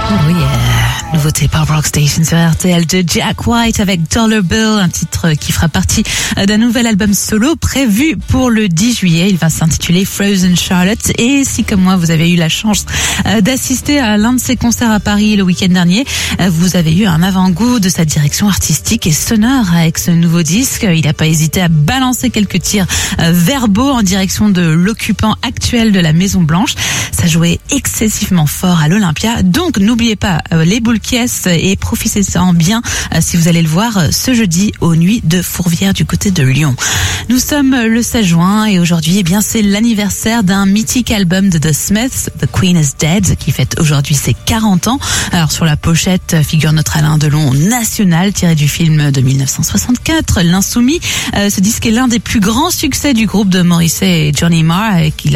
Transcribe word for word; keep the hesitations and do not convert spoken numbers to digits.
Oui, euh, nouveauté Pop Rock Station sur R T L de Jack White avec Dollar Bill, un titre qui fera partie d'un nouvel album solo prévu pour le dix juillet. Il va s'intituler Frozen Charlotte. Et si, comme moi, vous avez eu la chance d'assister à l'un de ses concerts à Paris le week-end dernier, vous avez eu un avant-goût de sa direction artistique et sonore avec ce nouveau disque. Il n'a pas hésité à balancer quelques tirs verbaux en direction de l'occupant actuel de la Maison Blanche. Ça jouait excessivement fort à l'Olympia. Donc, n'oubliez pas euh, les boules qui est et profitez-en bien euh, si vous allez le voir euh, ce jeudi aux Nuits de Fourvière du côté de Lyon. Nous sommes le seize juin et aujourd'hui, eh bien, c'est l'anniversaire d'un mythique album de The Smiths, The Queen is Dead, qui fête aujourd'hui ses quarante ans. Alors, sur la pochette figure notre Alain Delon national tiré du film de dix-neuf cent soixante-quatre, L'Insoumis. Euh, ce disque est l'un des plus grands succès du groupe de Morrissey et Johnny Marr, et qu'il